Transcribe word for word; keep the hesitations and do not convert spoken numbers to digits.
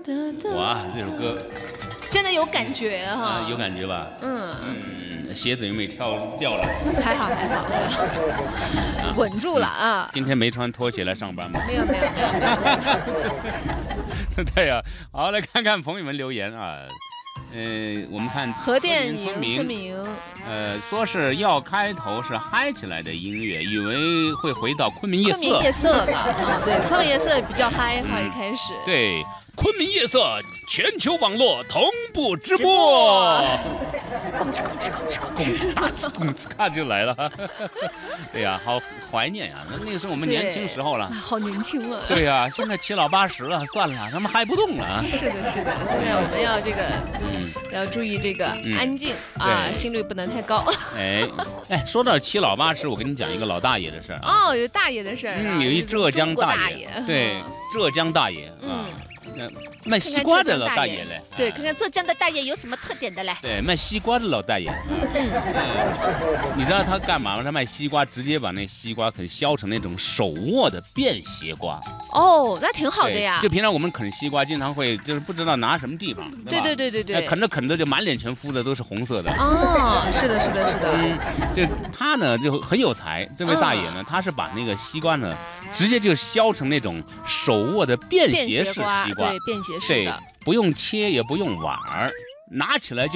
哇，这首歌真的有感觉哈、 啊，有感觉吧？ 嗯嗯，鞋子有没有跳掉了？ 还好还好，还好稳住了啊！ 今天没穿拖鞋来上班吗？ 没有没有没有没有。 对呀、啊，好，来看看朋友们留言啊。呃，我们看核电营村村民， 呃，说是要开头是嗨起来的音乐，以为会回到昆明夜色。 昆明夜色了啊，对，昆明夜色比较嗨哈，一开始。 对，昆明夜色全球网络同步直播。 公哧公哧公哧公公哧哧大哧公哧咔就来了。对呀、啊，好怀念呀、啊，那那个时候我们年轻时候了。 好年轻啊。 对呀、啊，现在七老八十了，算了，他们嗨不动了。 是的，是的，现在我们要这个，嗯，要注意这个安静、嗯、啊，心率不能太高。 哎哎，说到七老八十，我跟你讲一个老大爷的事儿、啊。 哦，有大爷的事儿、啊。 嗯，有一浙江大爷。 对，浙江大爷啊。 嗯。 卖西瓜的老大爷嘞， 对，看看浙江的大爷有什么特点的嘞？ 对，卖西瓜的老大爷， 嗯， 你知道他干嘛吗？他卖西瓜，直接把那西瓜啃削成那种手握的便携瓜。 哦，那挺好的呀。 就平常我们啃西瓜，经常会就是不知道拿什么地方， 对对对对对， 啃着啃着就满脸全敷的都是红色的。 哦，是的，是的，是的。 嗯，就他呢就很有才，这位大爷呢，他是把那个西瓜呢，直接就削成那种手握的便携式西瓜。 对，便携式的， 不用切也不用碗儿，拿起来就。